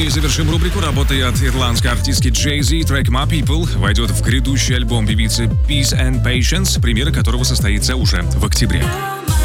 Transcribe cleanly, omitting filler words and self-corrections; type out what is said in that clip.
и завершим рубрику работой от ирландской артистки Jay-Z. Трек My People войдет в грядущий альбом певицы Peace and Patience, премьера которого состоится уже в октябре.